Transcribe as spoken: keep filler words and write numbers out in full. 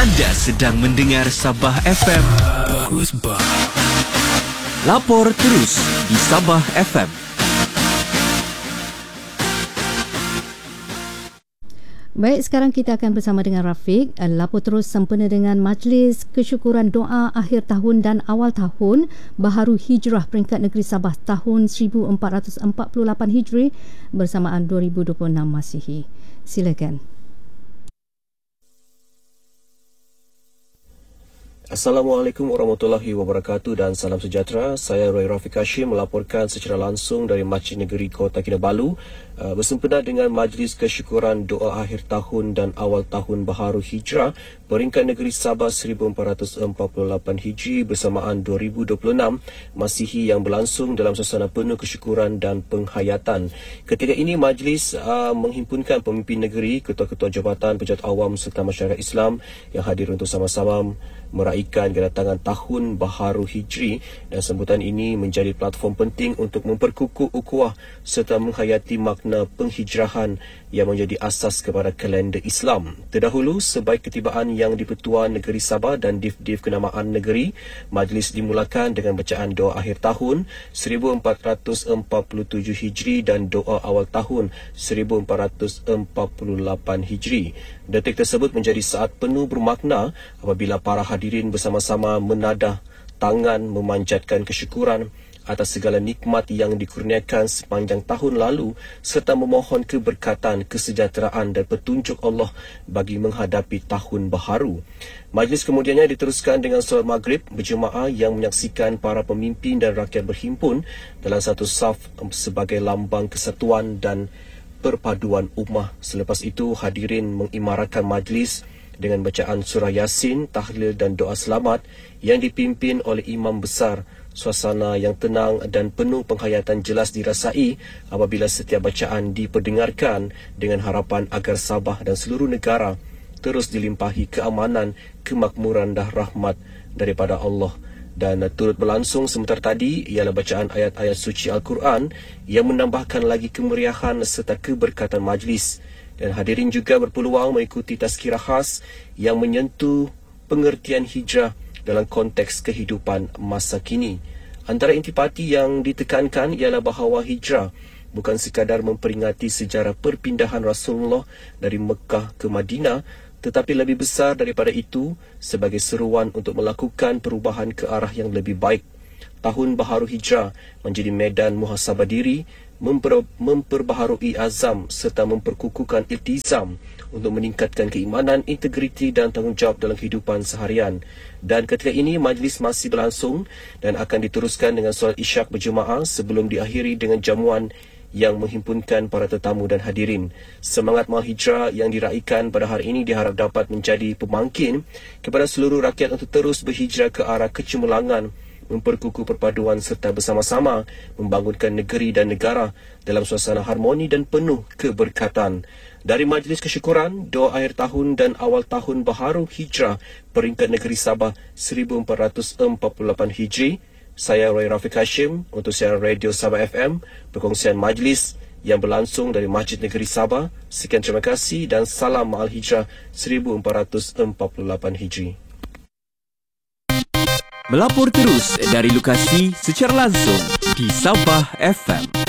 Anda sedang mendengar Sabah F M. Bagus bah. Lapor terus di Sabah F M. Baik, sekarang kita akan bersama dengan Rafiq. Lapor terus sempena dengan Majlis Kesyukuran Doa Akhir Tahun dan Awal Tahun Baharu Hijrah Peringkat Negeri Sabah tahun seribu empat ratus empat puluh lapan Hijri bersamaan dua ribu dua puluh enam Masihi. Silakan. Assalamualaikum warahmatullahi wabarakatuh dan salam sejahtera. Saya Roy Rafiq Hashim melaporkan secara langsung dari Masjid Negeri Kota Kinabalu uh, bersempena dengan Majlis Kesyukuran Doa Akhir Tahun dan Awal Tahun Baharu Hijrah Peringkat Negeri Sabah seribu empat ratus empat puluh lapan Hijri bersamaan dua ribu dua puluh enam Masihi yang berlangsung dalam suasana penuh kesyukuran dan penghayatan. Ketika ini majlis uh, menghimpunkan pemimpin negeri, ketua-ketua jabatan, pejabat awam serta masyarakat Islam yang hadir untuk sama-sama meraihkan kedatangan Tahun Baharu Hijri, dan sambutan ini menjadi platform penting untuk memperkukuh ukhuwah serta menghayati makna penghijrahan yang menjadi asas kepada kalender Islam. Terdahulu, sebaik ketibaan yang di-Pertuan Negeri Sabah dan Dif-Dif Kenamaan Negeri, majlis dimulakan dengan bacaan doa akhir tahun seribu empat ratus empat puluh tujuh Hijri dan doa awal tahun seribu empat ratus empat puluh lapan Hijri. Detik tersebut menjadi saat penuh bermakna apabila para hadirin bersama-sama menadah tangan memanjatkan kesyukuran atas segala nikmat yang dikurniakan sepanjang tahun lalu serta memohon keberkatan, kesejahteraan dan petunjuk Allah bagi menghadapi tahun baharu. Majlis kemudiannya diteruskan dengan solat maghrib berjemaah yang menyaksikan para pemimpin dan rakyat berhimpun dalam satu saf sebagai lambang kesatuan dan perpaduan ummah. Selepas itu, hadirin mengimarakan majlis dengan bacaan surah Yasin, tahlil dan doa selamat yang dipimpin oleh imam besar. Suasana yang tenang dan penuh penghayatan jelas dirasai apabila setiap bacaan diperdengarkan dengan harapan agar Sabah dan seluruh negara terus dilimpahi keamanan, kemakmuran dan rahmat daripada Allah. Dan turut berlangsung sebentar tadi ialah bacaan ayat-ayat suci Al-Quran yang menambahkan lagi kemeriahan serta keberkatan majlis. Dan hadirin juga berpeluang mengikuti tazkirah khas yang menyentuh pengertian hijrah dalam konteks kehidupan masa kini. Antara intipati yang ditekankan ialah bahawa hijrah bukan sekadar memperingati sejarah perpindahan Rasulullah dari Mekah ke Madinah, tetapi lebih besar daripada itu sebagai seruan untuk melakukan perubahan ke arah yang lebih baik. Tahun Baharu Hijrah menjadi medan muhasabah diri, memper, memperbaharui azam serta memperkukuhkan iltizam untuk meningkatkan keimanan, integriti dan tanggungjawab dalam kehidupan seharian. Dan ketika ini majlis masih berlangsung dan akan diteruskan dengan solat isyak berjemaah sebelum diakhiri dengan jamuan yang menghimpunkan para tetamu dan hadirin. Semangat Maul Hijrah yang diraikan pada hari ini diharap dapat menjadi pemangkin kepada seluruh rakyat untuk terus berhijrah ke arah kecemerlangan, memperkukuh perpaduan serta bersama-sama membangunkan negeri dan negara dalam suasana harmoni dan penuh keberkatan. Dari Majlis Kesyukuran, Doa Akhir Tahun dan Awal Tahun Baharu Hijrah Peringkat Negeri Sabah seribu empat ratus empat puluh lapan Hijri, saya Roy Rafiq Hashim untuk siaran Radio Sabah F M, perkongsian majlis yang berlangsung dari Masjid Negeri Sabah. Sekian terima kasih dan salam Ma'al Hijrah seribu empat ratus empat puluh lapan Hijri. Melapor terus dari lokasi secara langsung di Sabah F M.